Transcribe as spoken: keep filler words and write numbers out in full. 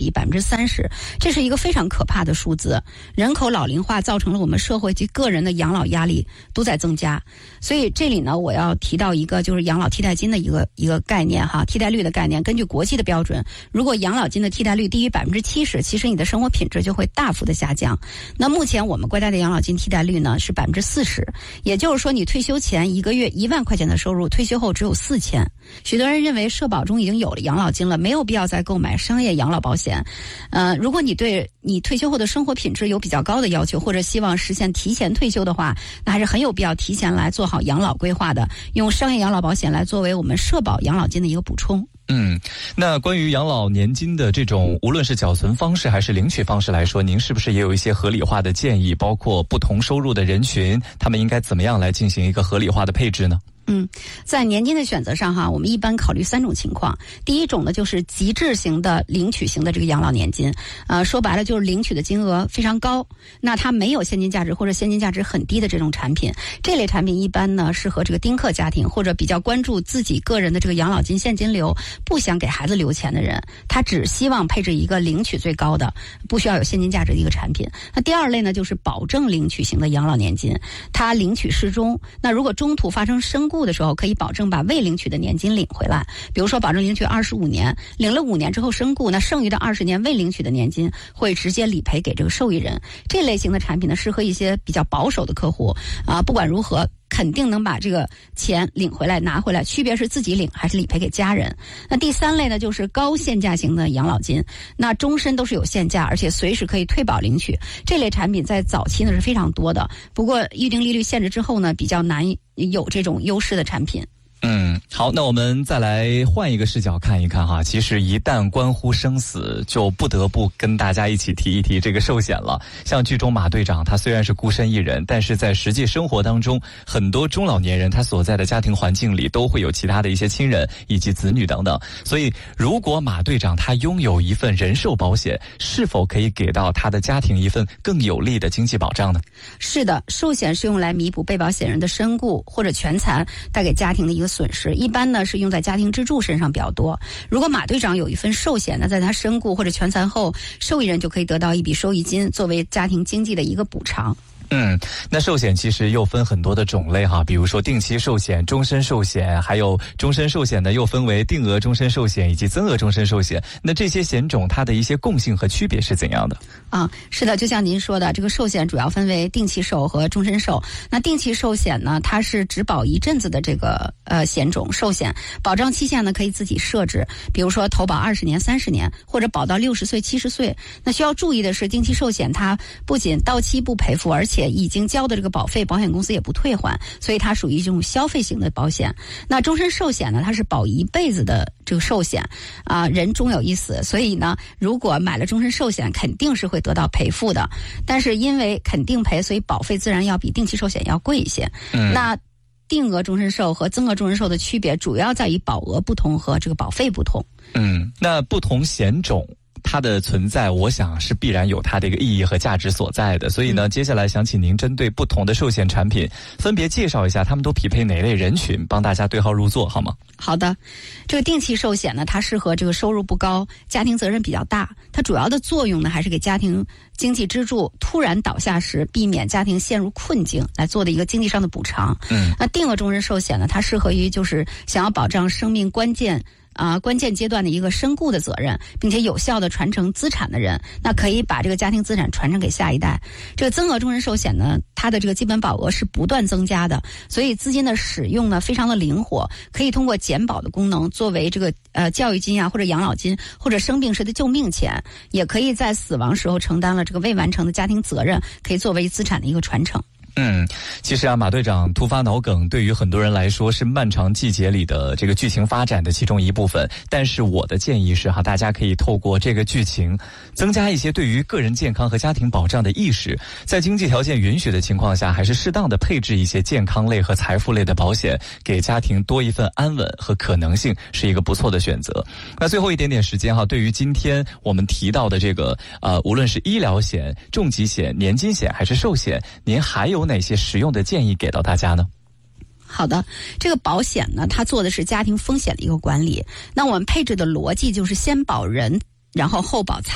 比百分之三十，这是一个非常可怕的数字。人口老龄化造成了我们社会及个人的养老压力都在增加，所以这里呢，我要提到一个就是养老替代金的一个一个概念哈，替代率的概念。根据国际的标准，如果养老金的替代率低于百分之七十，其实你的生活品质就会大幅的下降。那目前我们国家的养老金替代率呢是百分之四十，也就是说你退休前一个月一万块钱的收入，退休后只有四千。许多人认为社保中已经有了养老金了，没有必要再购买商业养老保险。呃，如果你对你退休后的生活品质有比较高的要求，或者希望实现提前退休的话，那还是很有必要提前来做好养老规划的，用商业养老保险来作为我们社保养老金的一个补充。 嗯，那关于养老年金的这种无论是缴存方式还是领取方式来说，您是不是也有一些合理化的建议，包括不同收入的人群他们应该怎么样来进行一个合理化的配置呢？ 嗯，在年金的选择上哈，我们一般考虑三种情况。第一种呢，就是极致型的领取型的这个养老年金，呃，说白了就是领取的金额非常高，那它没有现金价值或者现金价值很低的这种产品。这类产品一般呢适合这个丁克家庭或者比较关注自己个人的这个养老金现金流，不想给孩子留钱的人，他只希望配置一个领取最高的，不需要有现金价值的一个产品。那第二类呢，就是保证领取型的养老年金，它领取适中，那如果中途发生身故的时候，可以保证把未领取的年金领回来。比如说保证领取二十五年，领了五年之后身故，那剩余的二十年未领取的年金会直接理赔给这个受益人。这类型的产品呢，适合一些比较保守的客户啊，不管如何肯定能把这个钱领回来拿回来，区别是自己领还是理赔给家人。那第三类呢，就是高现价型的养老金，那终身都是有现价，而且随时可以退保领取。这类产品在早期呢是非常多的，不过预定利率限制之后呢，比较难有这种优势的产品。 嗯，好，那我们再来换一个视角看一看哈。其实一旦关乎生死，就不得不跟大家一起提一提这个寿险了。像剧中马队长，他虽然是孤身一人，但是在实际生活当中，很多中老年人他所在的家庭环境里都会有其他的一些亲人以及子女等等。所以，如果马队长他拥有一份人寿保险，是否可以给到他的家庭一份更有力的经济保障呢？ 是的，寿险是用来弥补被保险人的身故或者全残带给家庭的一个损失，一般呢是用在家庭支柱身上比较多。如果马队长有一份寿险呢，在他身故或者全残后，受益人就可以得到一笔收益金，作为家庭经济的一个补偿。 嗯，那寿险其实又分很多的种类哈，比如说定期寿险、终身寿险，还有终身寿险呢又分为定额终身寿险以及增额终身寿险。那这些险种它的一些共性和区别是怎样的？ 啊，是的，就像您说的，这个寿险主要分为定期寿和终身寿。那定期寿险呢，它是只保一阵子的这个呃险种寿险，保障期限呢可以自己设置，比如说投保二十年、三十年，或者保到六十岁、七十岁。那需要注意的是，定期寿险它不仅到期不赔付，而且且已经交的这个保费，保险公司也不退还，所以它属于这种消费型的保险。那终身寿险呢，它是保一辈子的这个寿险啊、呃，人终有一死，所以呢，如果买了终身寿险，肯定是会得到赔付的。但是因为肯定赔，所以保费自然要比定期寿险要贵一些。嗯、那定额终身寿和增额终身寿的区别，主要在于保额不同和这个保费不同。 嗯，那不同险种它的存在，我想是必然有它的一个意义和价值所在的。所以呢，接下来想请您针对不同的寿险产品，分别介绍一下他们都匹配哪类人群，帮大家对号入座，好吗？ 好的，这个定期寿险呢，它适合这个收入不高、家庭责任比较大，它主要的作用呢，还是给家庭经济支柱突然倒下时，避免家庭陷入困境来做的一个经济上的补偿。嗯，那定额终身寿险呢，它适合于就是想要保障生命关键。啊、呃，关键阶段的一个身故的责任，并且有效的传承资产的人，那可以把这个家庭资产传承给下一代。这个增额终身寿险呢，它的这个基本保额是不断增加的，所以资金的使用呢非常的灵活，可以通过减保的功能作为这个呃教育金啊，或者养老金，或者生病时的救命钱，也可以在死亡时候承担了这个未完成的家庭责任，可以作为资产的一个传承。 嗯，其实啊，马队长突发脑梗对于很多人来说是漫长季节里的这个剧情发展的其中一部分。但是我的建议是哈，大家可以透过这个剧情，增加一些对于个人健康和家庭保障的意识，在经济条件允许的情况下，还是适当的配置一些健康类和财富类的保险，给家庭多一份安稳和可能性，是一个不错的选择。那最后一点点时间哈，对于今天我们提到的这个呃，无论是医疗险、重疾险、年金险还是寿险，您还有哪些实用的建议给到大家呢？ 好的，这个保险呢，它做的是家庭风险的一个管理。那我们配置的逻辑就是先保人，然后后保财。